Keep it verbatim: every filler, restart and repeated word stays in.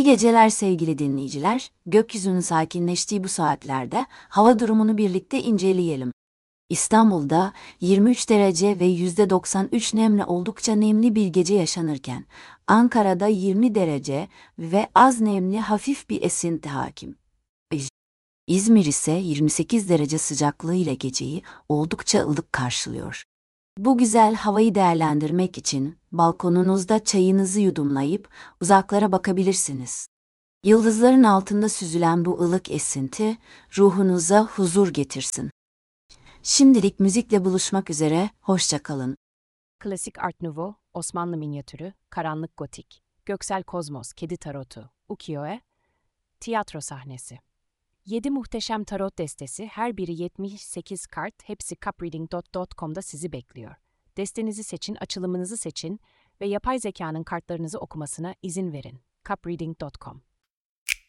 geceler sevgili dinleyiciler. Gökyüzünün sakinleştiği bu saatlerde hava durumunu birlikte inceleyelim. İstanbul'da yirmi üç derece ve yüzde doksan üç nemle oldukça nemli bir gece yaşanırken, Ankara'da yirmi derece ve az nemli hafif bir esinti hakim. İzmir ise yirmi sekiz derece sıcaklığıyla geceyi oldukça ılık karşılıyor. Bu güzel havayı değerlendirmek için balkonunuzda çayınızı yudumlayıp uzaklara bakabilirsiniz. Yıldızların altında süzülen bu ılık esinti ruhunuza huzur getirsin. Şimdilik müzikle buluşmak üzere, hoşça kalın. Klasik Art Nouveau, Osmanlı minyatürü, karanlık gotik, göksel kozmos, kedi tarotu, ukiyo-e, tiyatro sahnesi. Yedi muhteşem tarot destesi, her biri yetmiş sekiz kart, hepsi cupreading nokta com'da sizi bekliyor. Destenizi seçin, açılımınızı seçin ve yapay zekanın kartlarınızı okumasına izin verin. cupreading nokta com